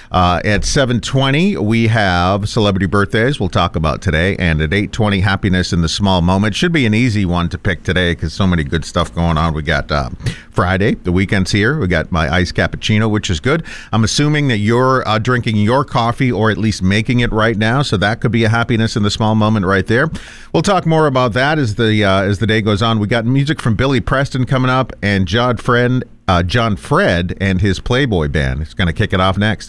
At 7:20, we have celebrity birthdays we'll talk about today. And at 8:20, happiness in the small moment. Should be an easy one to pick today because so many good stuff going on. We got Friday, the weekend's here. We got my iced cappuccino, which is good. I'm assuming that you're drinking your coffee or at least making it right now. So that could be a happiness in the small moment right there. We'll talk more about that as the day goes on. We got music from Billy Preston coming up and John Fred and his Playboy Band. He's going to kick it off next.